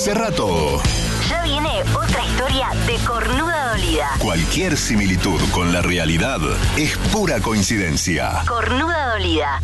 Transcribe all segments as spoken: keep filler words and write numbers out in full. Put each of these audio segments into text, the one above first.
cerrá todo. Ya viene otra historia de cornuda dolida. Cualquier similitud con la realidad es pura coincidencia. Cornuda dolida.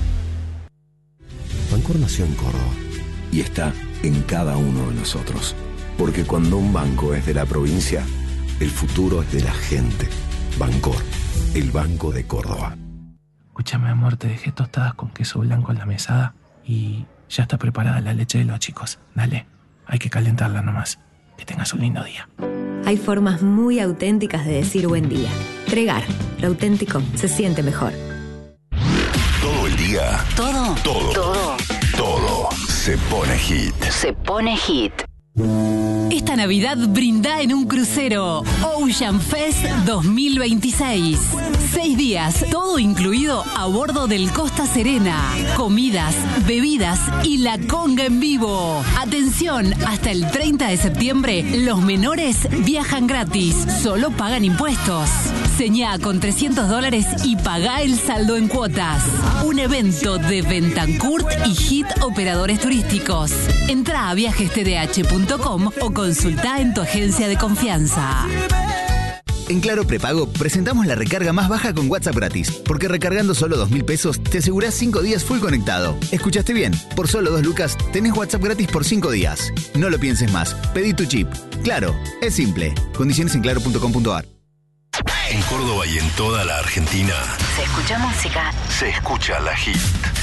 Bancor nació en Córdoba y está en cada uno de nosotros. Porque cuando un banco es de la provincia, el futuro es de la gente. Bancor, el Banco de Córdoba. Escúchame, amor, te dejé tostadas con queso blanco en la mesada y ya está preparada la leche de los chicos. Dale, hay que calentarla nomás. Que tengas un lindo día. Hay formas muy auténticas de decir buen día. Tregar, lo auténtico se siente mejor. Todo el día. Todo. Todo. Todo. Todo se pone hit. Se pone hit. Esta Navidad brinda en un crucero Ocean Fest dos mil veintiséis. Seis días, todo incluido a bordo del Costa Serena. Comidas, bebidas y la conga en vivo. Atención, hasta el treinta de septiembre los menores viajan gratis, solo pagan impuestos. Señá con trescientos dólares y pagá el saldo en cuotas. Un evento de Bentancurt y Hit Operadores Turísticos. Entrá a viajes t d h punto com o consultá en tu agencia de confianza. En Claro Prepago presentamos la recarga más baja con WhatsApp gratis, porque recargando solo dos mil pesos te asegurás cinco días full conectado. ¿Escuchaste bien? Por solo dos lucas tenés WhatsApp gratis por cinco días. No lo pienses más, pedí tu chip. Claro, es simple. Condiciones en claro punto com punto a r. En Córdoba y en toda la Argentina Se escucha música. se escucha la hit.